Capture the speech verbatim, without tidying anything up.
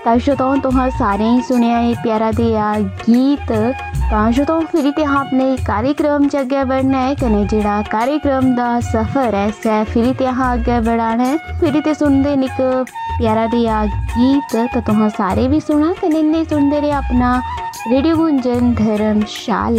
ਤਾਂ ਜਦੋਂ ਤੁਹਾਂ ਸਾਰੇ ਹੀ ਸੁਣਿਆ ਇਹ ਪਿਆਰਾ ਜਿਹਾ ਗੀਤ ਤਾਂ ਜਦੋਂ ਫਿਰ ਤੇ आपने कार्यक्रम च अगे बढ़ना है कने जिहड़ा कार्यक्रम दा सफ़र है सै फिर ते अगे बढ़ाना है फिर ते सुनते निक प्यारा जिहा गीत तो तुहां सारे भी सुना कने इन्ने सुनते रहे अपना रेडियो गुंजन धर्मशाला।